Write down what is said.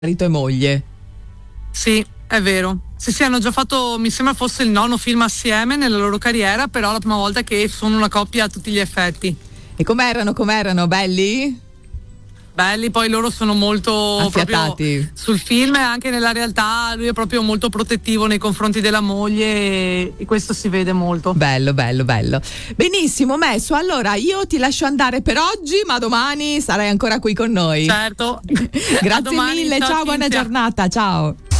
marito e moglie. Sì, è vero. Sì, hanno già fatto, mi sembra fosse il 9° film assieme nella loro carriera, però è la prima volta che sono una coppia a tutti gli effetti. E com'erano? Belli? Belli, poi loro sono molto Affiatati. proprio sul film e anche nella realtà lui è proprio molto protettivo nei confronti della moglie e questo si vede molto. Bello. Benissimo, Messo, allora io ti lascio andare per oggi, ma domani sarai ancora qui con noi. Certo. Grazie mille, ciao, buona giornata, ciao.